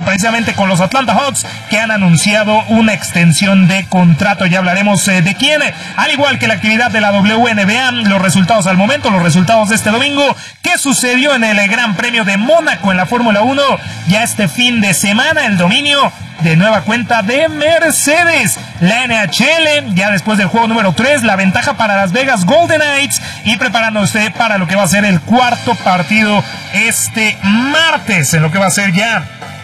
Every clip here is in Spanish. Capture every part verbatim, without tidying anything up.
precisamente con los Atlanta Hawks, que han anunciado una extensión de contrato. Ya hablaremos eh, de quién, al igual que la actividad de la W N B A, los resultados al momento, los resultados de este domingo, qué sucedió en el Gran Premio de Mónaco en la Fórmula uno, ya este fin de semana, el dominio de nueva cuenta de Mercedes, la N H L, ya después del juego número tres, la ventaja para Las Vegas Golden Knights y preparándose para lo que va a ser el cuarto partido este martes, en lo que va a ser ya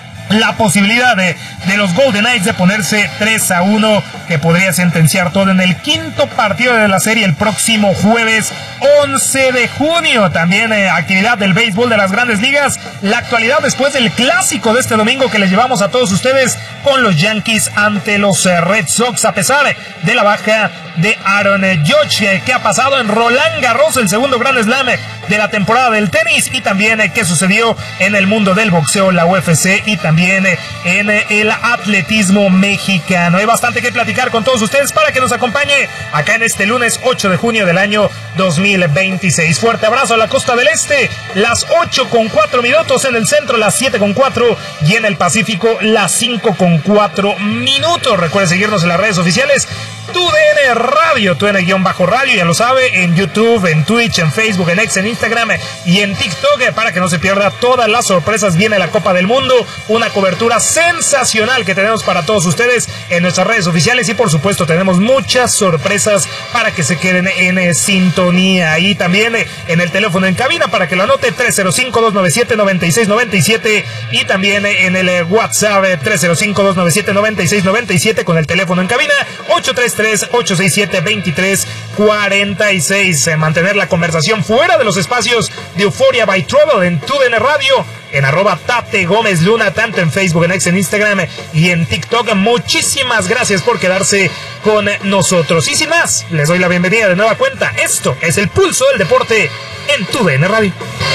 la posibilidad de, de los Golden Knights de ponerse tres a uno, que podría sentenciar todo en el quinto partido de la serie el próximo jueves once de junio. También eh, actividad del béisbol de las Grandes Ligas, la actualidad después del clásico de este domingo que les llevamos a todos ustedes con los Yankees ante los eh, Red Sox, a pesar de la baja de Aaron Judge. ¿Qué ha pasado en Roland Garros, el segundo Grand Slam de la temporada del tenis? Y también eh, qué sucedió en el mundo del boxeo, la U F C, y también eh, en eh, el atletismo mexicano. Hay bastante que platicar con todos ustedes para que nos acompañe acá en este lunes ocho de junio del año dos mil veintiséis. Fuerte abrazo a la costa del este, las ocho con cuatro minutos, en el centro las siete con cuatro y en el Pacífico las cinco con cuatro minutos. Recuerde seguirnos en las redes oficiales Tu D N Radio, Tu D N-Radio, ya lo sabe, en YouTube, en Twitch, en Facebook, en X, en Instagram y en TikTok, para que no se pierda todas las sorpresas. Viene la Copa del Mundo, una cobertura sensacional que tenemos para todos ustedes en nuestras redes oficiales, y por supuesto tenemos muchas sorpresas para que se queden en eh, sintonía. Y también eh, en el teléfono en cabina para que lo anote, tres cero cinco, dos nueve siete, nueve seis nueve siete, y también eh, en el eh, WhatsApp eh, tres cero cinco, dos nueve siete, nueve seis nueve siete, con el teléfono en cabina ocho tres tres, ocho seis siete, dos tres cuatro seis. Eh, mantener la conversación fuera de los espacios de Euphoria by Trouble en Tu D N Radio, en arroba Tate Gómez Luna, tanto en Facebook, en X, en Instagram y en TikTok. Muchísimas gracias por quedarse con nosotros. Y sin más, les doy la bienvenida de nueva cuenta. Esto es el Pulso del Deporte en Tu D N Radio.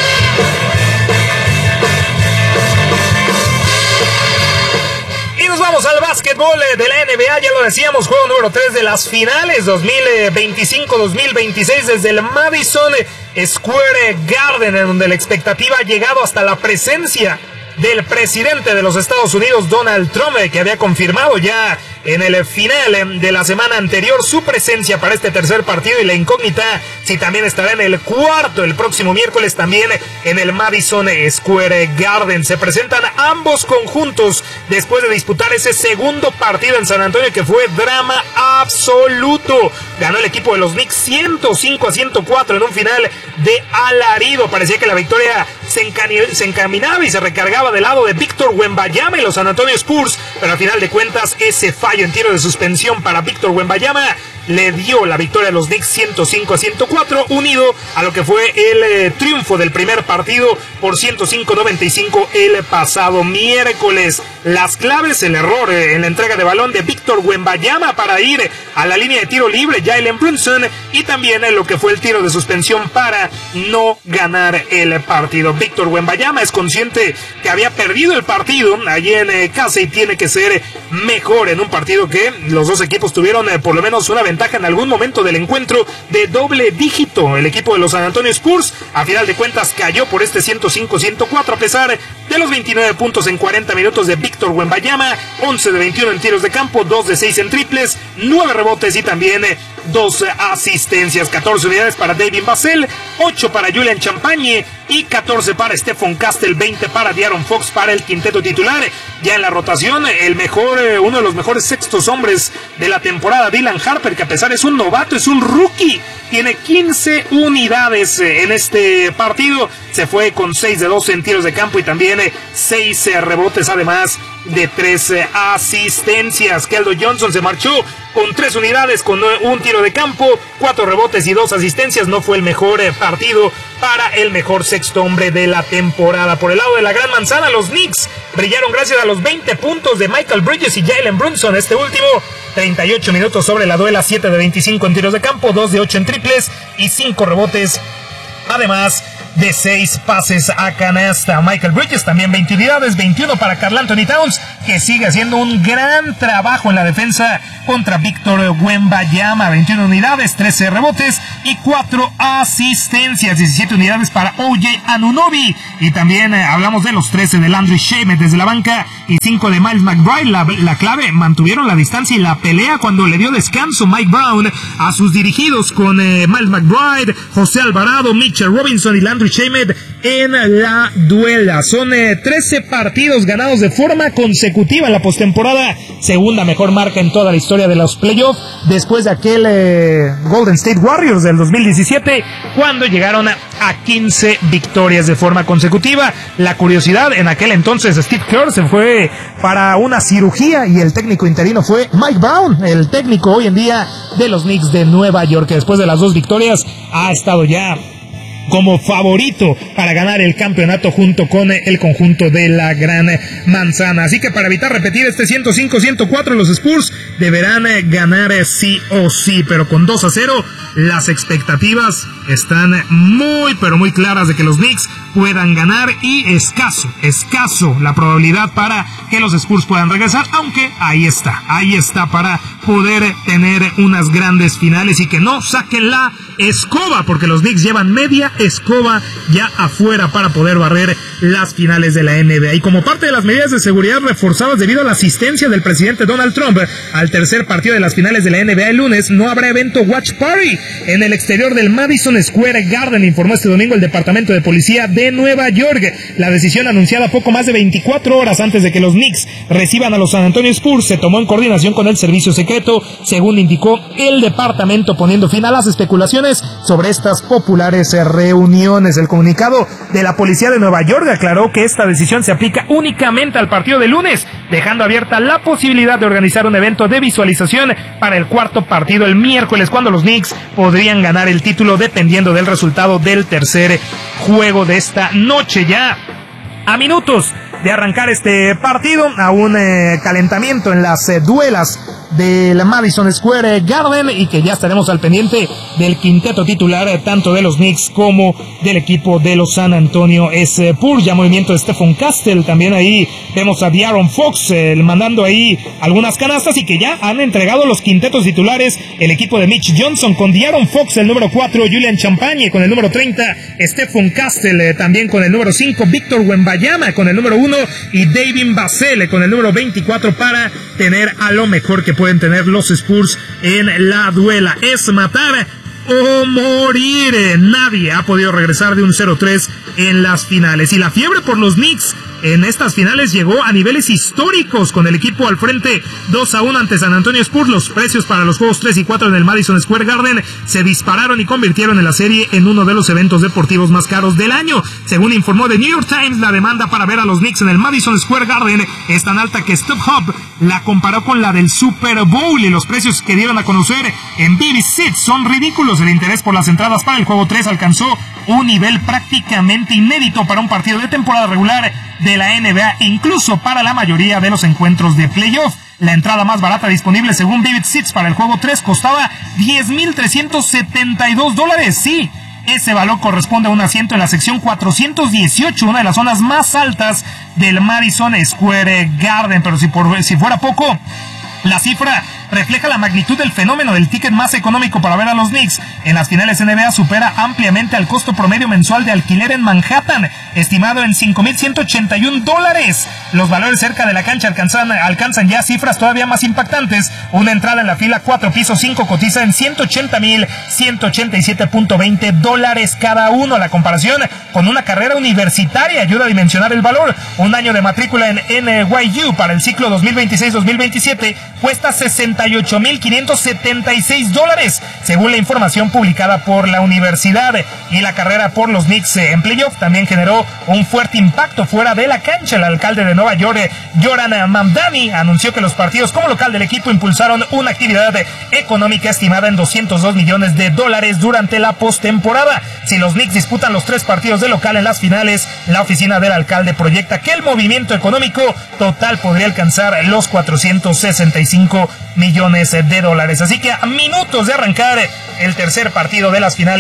Nos vamos al básquetbol de la N B A, ya lo decíamos, juego número tres de las finales dos mil veinticinco dos mil veintiséis desde el Madison Square Garden, en donde la expectativa ha llegado hasta la presencia del presidente de los Estados Unidos, Donald Trump, que había confirmado ya en el final de la semana anterior su presencia para este tercer partido, y la incógnita si también estará en el cuarto el próximo miércoles también en el Madison Square Garden. Se presentan ambos conjuntos después de disputar ese segundo partido en San Antonio, que fue drama absoluto. Ganó el equipo de los Knicks ciento cinco a ciento cuatro en un final de alarido. Parecía que la victoria se, encani- se encaminaba y se recargaba del lado de Víctor Wembanyama y los San Antonio Spurs, pero al final de cuentas ese fallo en tiro de suspensión para Víctor Wembanyama le dio la victoria a los Knicks ciento cinco a ciento cuatro, unido a lo que fue el eh, triunfo del primer partido por ciento cinco a noventa y cinco el pasado miércoles. Las claves, el error eh, en la entrega de balón de Víctor Wembanyama para ir a la línea de tiro libre, Jalen Brunson, y también eh, lo que fue el tiro de suspensión para no ganar el partido. Víctor Wembanyama es consciente que había perdido el partido allí en eh, casa y tiene que ser mejor en un partido que los dos equipos tuvieron eh, por lo menos una ventaja en algún momento del encuentro de doble dígito. El equipo de los San Antonio Spurs a final de cuentas cayó por este ciento cinco a ciento cuatro, a pesar de los veintinueve puntos en cuarenta minutos de Víctor Wembanyama, once de veintiuno en tiros de campo, dos de seis en triples, nueve rebotes y también dos asistencias, catorce unidades para David Vassell, ocho para Julian Champagne y catorce para Stephon Castle, veinte para De'Aaron Fox para el quinteto titular. Ya en la rotación, el mejor, uno de los mejores sextos hombres de la temporada, Dylan Harper, que a pesar es un novato, es un rookie, tiene quince unidades en este partido, se fue con seis de doce en tiros de campo y también seis rebotes, además de tres asistencias. Keldon Johnson se marchó con tres unidades, con un tiro de campo, cuatro rebotes y dos asistencias. No fue el mejor partido para el mejor sexto hombre de la temporada. Por el lado de la Gran Manzana, los Knicks brillaron gracias a los veinte puntos de Michael Bridges y Jalen Brunson. Este último, treinta y ocho minutos sobre la duela, siete de veinticinco en tiros de campo, dos de ocho en triples y cinco rebotes, además de seis pases a canasta. Michael Bridges también veinte unidades, veintiuno para Karl Anthony Towns, que sigue haciendo un gran trabajo en la defensa contra Víctor Wembanyama. veintiuna unidades, trece rebotes y cuatro asistencias, diecisiete unidades para O J Anunoby. Y también eh, hablamos de los trece de Landry Shamet desde la banca y cinco de Miles McBride. La, la clave, mantuvieron la distancia y la pelea cuando le dio descanso Mike Brown a sus dirigidos con eh, Miles McBride, José Alvarado, Mitchell Robinson y Landry Shamet en la duela. Son eh, trece partidos ganados de forma consecutiva en la postemporada, segunda mejor marca en toda la historia de los playoffs, después de aquel eh, Golden State Warriors del dos mil diecisiete, cuando llegaron a, a quince victorias de forma consecutiva. La curiosidad, en aquel entonces Steve Kerr se fue para una cirugía y el técnico interino fue Mike Brown, el técnico hoy en día de los Knicks de Nueva York, que después de las dos victorias ha estado ya como favorito para ganar el campeonato junto con el conjunto de la Gran Manzana. Así que para evitar repetir este ciento cinco ciento cuatro, los Spurs deberán ganar sí o sí, pero con dos a cero las expectativas están muy pero muy claras de que los Knicks puedan ganar y escaso, escaso la probabilidad para que los Spurs puedan regresar, aunque ahí está, ahí está para poder tener unas grandes finales y que no saquen la escoba, porque los Knicks llevan media escoba ya afuera para poder barrer las finales de la N B A. Y como parte de las medidas de seguridad reforzadas debido a la asistencia del presidente Donald Trump al tercer partido de las finales de la N B A el lunes, no habrá evento Watch Party en el exterior del Madison Square Garden, informó este domingo el Departamento de Policía de Nueva York. La decisión, anunciada poco más de veinticuatro horas antes de que los Knicks reciban a los San Antonio Spurs, se tomó en coordinación con el servicio secreto, según indicó el departamento, poniendo fin a las especulaciones sobre estas populares reuniones. El comunicado de la policía de Nueva York aclaró que esta decisión se aplica únicamente al partido de lunes, dejando abierta la posibilidad de organizar un evento de visualización para el cuarto partido el miércoles, cuando los Knicks podrían ganar el título dependiendo del resultado del tercer juego de esta noche. Ya a minutos de arrancar este partido, a un eh, calentamiento en las eh, duelas del Madison Square Garden, y que ya estaremos al pendiente del quinteto titular eh, tanto de los Knicks como del equipo de los San Antonio Spurs. Ya movimiento de Stephon Castle, también ahí vemos a De'Aaron Fox eh, mandando ahí algunas canastas, y que ya han entregado los quintetos titulares el equipo de Mitch Johnson, con De'Aaron Fox el número cuatro, Julian Champagne con el número treinta, Stephon Castle eh, también con el número cinco, Víctor Wembanyama con el número uno y David Basile con el número veinticuatro, para tener a lo mejor que pueden tener los Spurs en la duela. Es matar o morir. Nadie ha podido regresar de un cero tres en las finales, y la fiebre por los Knicks en estas finales llegó a niveles históricos, con el equipo al frente dos a uno ante San Antonio Spurs. Los precios para los juegos tres y cuatro en el Madison Square Garden se dispararon y convirtieron en la serie en uno de los eventos deportivos más caros del año. Según informó The New York Times, la demanda para ver a los Knicks en el Madison Square Garden es tan alta que StubHub la comparó con la del Super Bowl, y los precios que dieron a conocer en B B Seats son ridículos. El interés por las entradas para el juego tres alcanzó un nivel prácticamente inédito para un partido de temporada regular de la N B A, incluso para la mayoría de los encuentros de playoff. La entrada más barata disponible según Vivid Seats para el juego tres costaba diez mil trescientos setenta y dos dólares. Sí, ese valor corresponde a un asiento en la sección cuatrocientos dieciocho, una de las zonas más altas del Madison Square Garden. Pero si, por, si fuera poco, la cifra refleja la magnitud del fenómeno. Del ticket más económico para ver a los Knicks en las finales N B A supera ampliamente al costo promedio mensual de alquiler en Manhattan, estimado en cinco mil ciento ochenta y un dólares. Los valores cerca de la cancha alcanzan, alcanzan ya cifras todavía más impactantes. Una entrada en la fila cuatro, piso cinco, cotiza en ciento ochenta mil ciento ochenta y siete punto veinte dólares cada uno. La comparación con una carrera universitaria ayuda a dimensionar el valor. Un año de matrícula en N Y U para el ciclo dos mil veintiséis dos mil veintisiete cuesta sesenta y ocho mil quinientos setenta y seis dólares, según la información publicada por la universidad. Y la carrera por los Knicks en playoff también generó un fuerte impacto fuera de la cancha. El alcalde de Nueva York, Zoran Mamdani, anunció que los partidos como local del equipo impulsaron una actividad económica estimada en doscientos dos millones de dólares durante la postemporada. Si los Knicks disputan los tres partidos de local en las finales, la oficina del alcalde proyecta que el movimiento económico total podría alcanzar los cuatrocientos sesenta y cinco millones de dólares. Así que a minutos de arrancar el tercer partido de las finales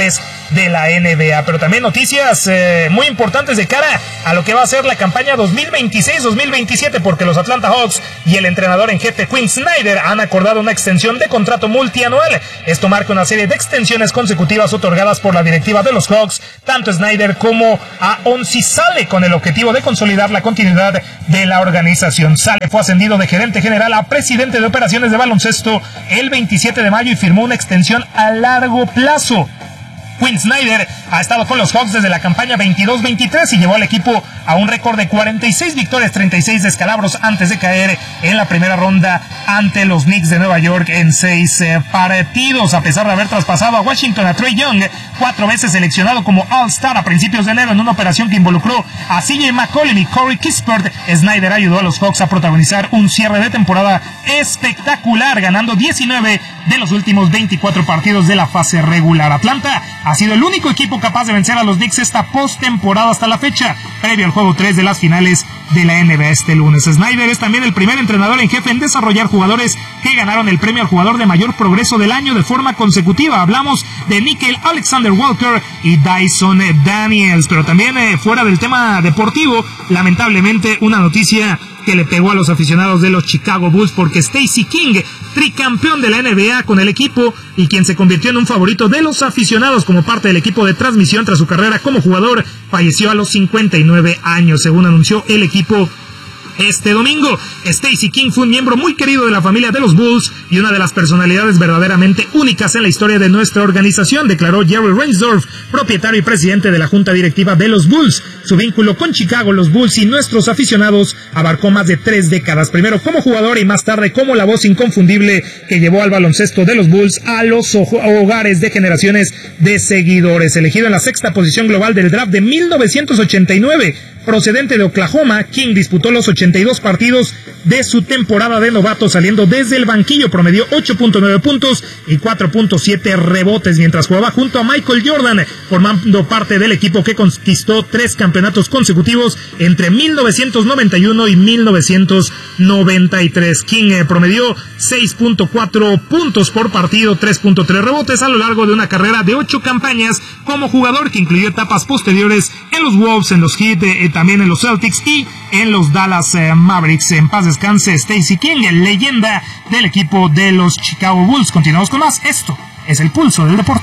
de la N B A. Pero también noticias eh, muy importantes de cara a lo que va a ser la campaña dos mil veintiséis dos mil veintisiete, porque los Atlanta Hawks y el entrenador en jefe Quinn Snyder han acordado una extensión de contrato multianual. Esto marca una serie de extensiones consecutivas otorgadas por la directiva de los Hawks. Tanto Snyder como a Onsi Sale, con el objetivo de consolidar la continuidad de la organización. Sale fue ascendido de gerente general a presidente de operaciones de baloncesto el veintisiete de mayo y firmó una extensión a largo plazo. Quinn Snyder ha estado con los Hawks desde la campaña veintidós veintitrés y llevó al equipo a un récord de cuarenta y seis victorias, treinta y seis descalabros antes de caer en la primera ronda ante los Knicks de Nueva York en seis eh, partidos. A pesar de haber traspasado a Washington a Trae Young, cuatro veces seleccionado como All-Star a principios de enero en una operación que involucró a C J McCollum y Corey Kispert, Snyder ayudó a los Hawks a protagonizar un cierre de temporada espectacular, ganando diecinueve de los últimos veinticuatro partidos de la fase regular. Atlanta ha sido el único equipo capaz de vencer a los Knicks esta postemporada hasta la fecha, previo al juego tres de las finales de la N B A este lunes. Snyder es también el primer entrenador en jefe en desarrollar jugadores que ganaron el premio al jugador de mayor progreso del año de forma consecutiva. Hablamos de Nickel Alexander Walker y Dyson Daniels. Pero también eh, fuera del tema deportivo, lamentablemente una noticia que le pegó a los aficionados de los Chicago Bulls, porque Stacey King, tricampeón de la N B A con el equipo y quien se convirtió en un favorito de los aficionados como parte del equipo de transmisión tras su carrera como jugador, falleció a los cincuenta y nueve años, según anunció el equipo este domingo. Stacey King fue un miembro muy querido de la familia de los Bulls y una de las personalidades verdaderamente únicas en la historia de nuestra organización, declaró Jerry Reinsdorf, propietario y presidente de la junta directiva de los Bulls. Su vínculo con Chicago, los Bulls y nuestros aficionados abarcó más de tres décadas, primero como jugador y más tarde como la voz inconfundible que llevó al baloncesto de los Bulls a los hogares de generaciones de seguidores. Elegido en la sexta posición global del draft de mil novecientos ochenta y nueve, procedente de Oklahoma, King disputó los ochenta y dos partidos de su temporada de novato, saliendo desde el banquillo. Promedió ocho punto nueve puntos y cuatro punto siete rebotes mientras jugaba junto a Michael Jordan, formando parte del equipo que conquistó tres campeonatos consecutivos entre mil novecientos noventa y uno y mil novecientos noventa y tres. King eh, promedió seis punto cuatro puntos por partido, tres punto tres rebotes a lo largo de una carrera de ocho campañas como jugador, que incluyó etapas posteriores en los Wolves, en los Heat, eh, también en los Celtics y en los Dallas eh, Mavericks. En paz descanse Stacey King, leyenda del equipo de los Chicago Bulls. Continuamos con más. Esto es el pulso del deporte.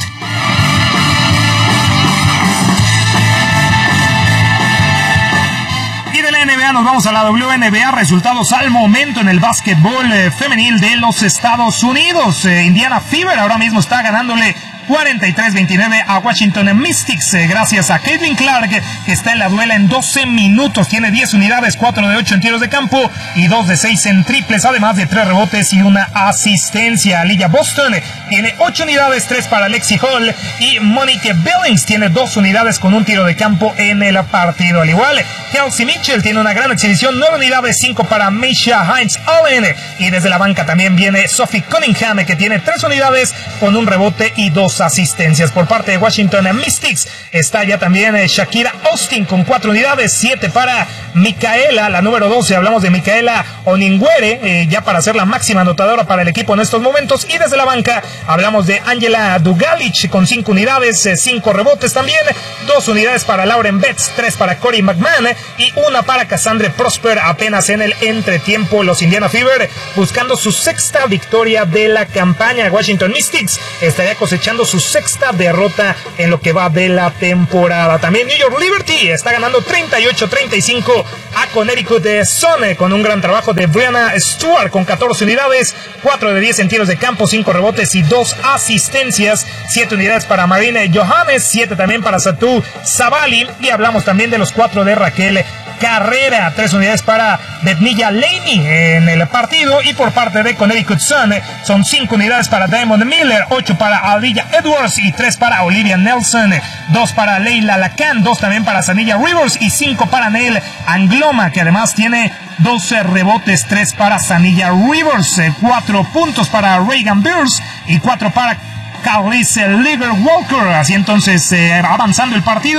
Y de la N B A nos vamos a la W N B A. Resultados al momento en el básquetbol eh, femenil de los Estados Unidos. Eh, Indiana Fever ahora mismo está ganándole cuarenta y tres veintinueve a Washington Mystics, eh, gracias a Caitlin Clark, que está en la duela en doce minutos, tiene diez unidades, cuatro de ocho en tiros de campo y dos de seis en triples, además de tres rebotes y una asistencia. Aliyah Boston tiene ocho unidades, tres para Lexi Hall, y Monique Billings tiene dos unidades con un tiro de campo en el partido. Al igual, Kelsey Mitchell tiene una gran exhibición, nueve unidades, cinco para Misha Hines Allen, y desde la banca también viene Sophie Cunningham, que tiene tres unidades con un rebote y dos asistencias. Por parte de Washington Mystics está ya también eh, Shakira Austin con cuatro unidades, siete para Micaela, la número doce. Hablamos de Micaela Oningwere, eh, ya para ser la máxima anotadora para el equipo en estos momentos. Y desde la banca hablamos de Angela Dugalic con cinco unidades, eh, cinco rebotes también, dos unidades para Lauren Betts, tres para Corey McMahon eh, y una para Cassandra Prosper. Apenas en el entretiempo, los Indiana Fever buscando su sexta victoria de la campaña. Washington Mystics estaría cosechando su sexta derrota en lo que va de la temporada. También New York Liberty está ganando treinta y ocho treinta y cinco a Connecticut Sun, con un gran trabajo de Brianna Stewart con catorce unidades, cuatro de diez en tiros de campo, cinco rebotes y dos asistencias, siete unidades para Marine Johannes, siete también para Satu Sabali, y hablamos también de los cuatro de Raquel Carrera, tres unidades para Betnilla Laney en el partido. Y por parte de Connecticut Sun son cinco unidades para Diamond Miller, ocho para Aliyah Edwards y tres para Olivia Nelson, dos para Leila Lacan, dos también para Sanilla Rivers y cinco para Neil Angloma, que además tiene doce rebotes, tres para Sanilla Rivers, cuatro puntos para Reagan Beers y cuatro para Carlise Liger Walker. Así entonces, eh, avanzando el partido,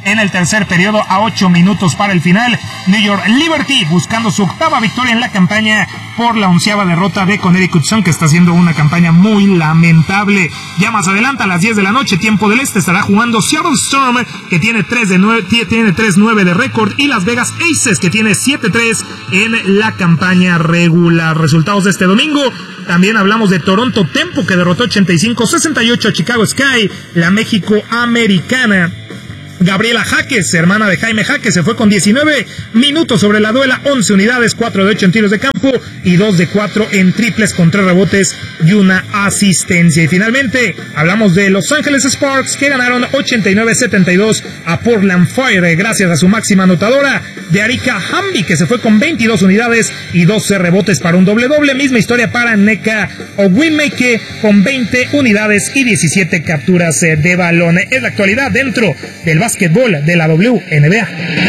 en el tercer periodo a ocho minutos para el final. New York Liberty buscando su octava victoria en la campaña por la onceava derrota de Connecticut Sun, que está haciendo una campaña muy lamentable. Ya más adelante a las diez de la noche, tiempo del este, estará jugando Seattle Storm, que tiene tres nueve de récord, y Las Vegas Aces, que tiene siete tres en la campaña regular. Resultados de este domingo. También hablamos de Toronto Tempo, que derrotó ochenta y cinco sesenta y ocho a Chicago Sky. La México Americana, Gabriela Jaques, hermana de Jaime Jaques, se fue con diecinueve minutos sobre la duela, once unidades, cuatro de ocho en tiros de campo y dos de cuatro en triples con tres rebotes y una asistencia. Y finalmente hablamos de Los Ángeles Sparks, que ganaron ochenta y nueve setenta y dos a Portland Fire gracias a su máxima anotadora de Arika Hamby, que se fue con veintidós unidades y doce rebotes para un doble doble. Misma historia para Nneka Ogwumike con veinte unidades y diecisiete capturas de balón. Es la actualidad dentro del básquetbol de la W N B A.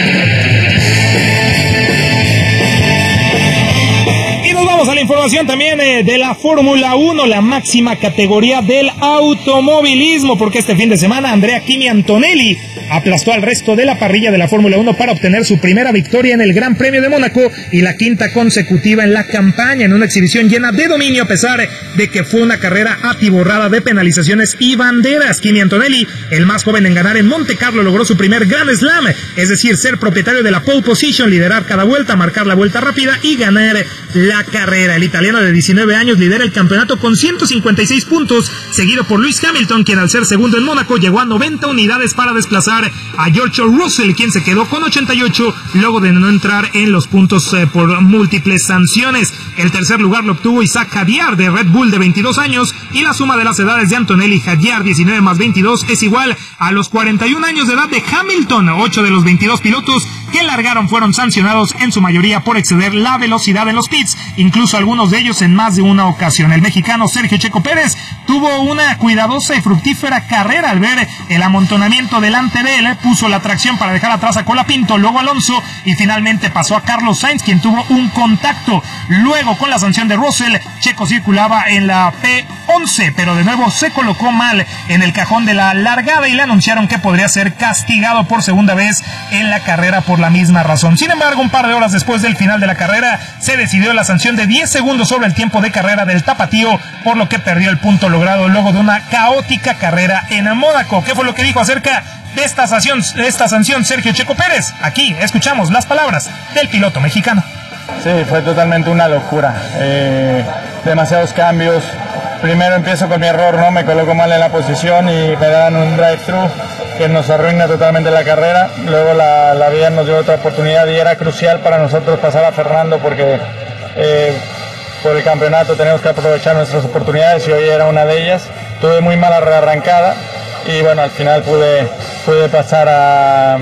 Vamos a la información también eh, de la Fórmula uno, la máxima categoría del automovilismo, porque este fin de semana Andrea Kimi Antonelli aplastó al resto de la parrilla de la Fórmula uno para obtener su primera victoria en el Gran Premio de Mónaco y la quinta consecutiva en la campaña, en una exhibición llena de dominio a pesar de que fue una carrera atiborrada de penalizaciones y banderas. Kimi Antonelli, el más joven en ganar en Monte Carlo, logró su primer Grand Slam, es decir, ser propietario de la pole position, liderar cada vuelta, marcar la vuelta rápida y ganar la carrera. El italiano de diecinueve años lidera el campeonato con ciento cincuenta y seis puntos, seguido por Lewis Hamilton, quien al ser segundo en Mónaco llegó a noventa unidades para desplazar a George Russell, quien se quedó con ochenta y ocho luego de no entrar en los puntos eh, por múltiples sanciones. El tercer lugar lo obtuvo Isaac Hadjar de Red Bull, de veintidós años, y la suma de las edades de Antonelli y Hadjar, diecinueve más veintidós, es igual a los cuarenta y un años de edad de Hamilton. ocho de los veintidós pilotos que largaron fueron sancionados, en su mayoría por exceder la velocidad en los pits, incluso algunos de ellos en más de una ocasión. El mexicano Sergio Checo Pérez tuvo una cuidadosa y fructífera carrera al ver el amontonamiento delante de él, puso la tracción para dejar atrás a Colapinto, luego Alonso y finalmente pasó a Carlos Sainz, quien tuvo un contacto. Luego, con la sanción de Russell, Checo circulaba en la P once, pero de nuevo se colocó mal en el cajón de la largada y le anunciaron que podría ser castigado por segunda vez en la carrera por la misma razón. Sin embargo, un par de horas después del final de la carrera, se decidió la sanción de diez segundos sobre el tiempo de carrera del tapatío, por lo que perdió el punto logrado luego de una caótica carrera en Mónaco. ¿Qué fue lo que dijo acerca de esta sanción, de esta sanción Sergio Checo Pérez? Aquí escuchamos las palabras del piloto mexicano. Sí, fue totalmente una locura. Eh, demasiados cambios. Primero empiezo con mi error, ¿no? Me coloco mal en la posición y me dan un drive-thru que nos arruina totalmente la carrera. Luego la, la vida nos dio otra oportunidad y era crucial para nosotros pasar a Fernando porque eh, por el campeonato tenemos que aprovechar nuestras oportunidades y hoy era una de ellas. Tuve muy mala rearrancada y bueno, al final pude, pude pasar a,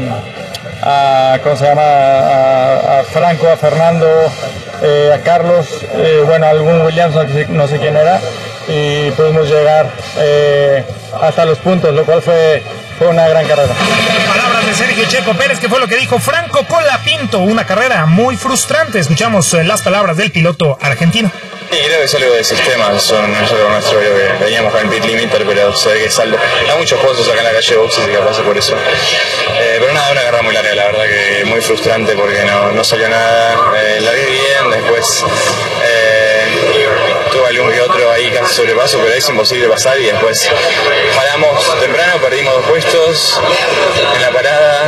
a, ¿cómo se llama? A, a Franco, a Fernando, eh, a Carlos, eh, bueno, algún Williams, no sé, no sé quién era, y pudimos llegar eh, hasta los puntos, lo cual fue, fue una gran carrera. Palabras de Sergio Checo Pérez, que fue lo que dijo Franco Colapinto, una carrera muy frustrante. Escuchamos las palabras del piloto argentino. Sí, creo que es algo de sistema, son nosotros nuestro, creo que veníamos con el pit limiter, pero se ve que saldo. Hay muchos pozos acá en la calle de boxes y capaz por eso. Eh, pero nada, una carrera muy larga, la verdad que muy frustrante porque no, no salió nada. Eh, largué bien, después eh, tuve algún que otro ahí casi sobrepaso, pero es imposible pasar y después paramos temprano, perdimos dos puestos en la parada,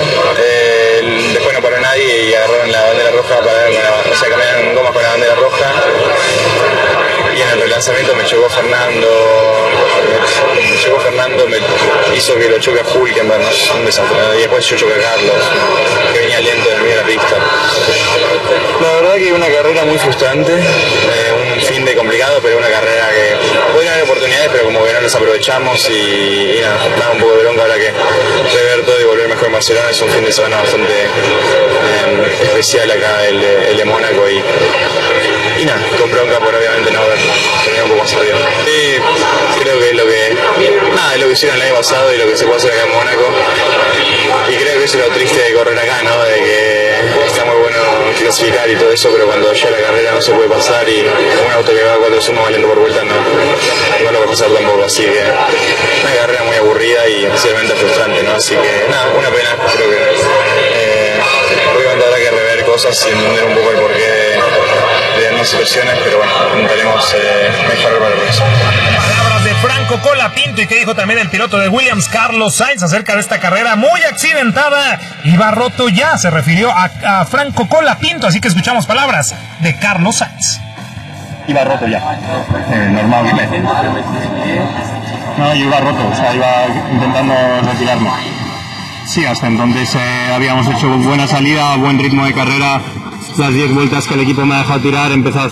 eh, después no paró nadie y agarraron la bandera roja para, o sea, cambiaron gomas con la bandera roja. Y en el relanzamiento me chocó Fernando, me chocó Fernando, me hizo que lo choque a Hulkenberg, no, un desastre. Y después yo choqué a Carlos, que venía lento en el medio de la pista. La verdad que una carrera muy frustrante, eh, un fin de complicado, pero una carrera que podría haber oportunidades, pero como que no las aprovechamos y, y nada, nada, un poco de bronca, habrá que rever todo y volver mejor en Barcelona. Es un fin de semana bastante eh, especial acá, el de, el de Mónaco, y, y nada, con bronca por obviamente no haber terminado un poco más arriba. Sí, creo que es lo que, nada, es lo que hicieron el año pasado y lo que se puede hacer acá en Mónaco, y creo que eso es lo triste de correr acá, ¿no? De que está muy bueno clasificar y todo eso, pero cuando llega la carrera no se puede pasar y un auto que va a cuatro sumos valiendo por vuelta no, no lo va a pasar tampoco, así que una carrera muy aburrida y especialmente frustrante, ¿no? Así que nada, una pena, creo que eh, obviamente habrá que rever cosas y entender un poco el porqué de, de algunas situaciones, pero bueno, intentaremos eh, mejorar para el próximo. Palabras de Franco Colapinto, y que dijo también el piloto de Williams, Carlos Sainz, acerca de esta carrera muy accidentada. Iba roto ya, se refirió a, a Franco Colapinto, así que escuchamos palabras de Carlos Sainz. Iba roto ya, eh, normalmente. No, yo iba roto, o sea, iba intentando retirarme. Sí, hasta entonces eh, habíamos hecho buena salida, buen ritmo de carrera. Las diez vueltas que el equipo me ha dejado tirar, he empezado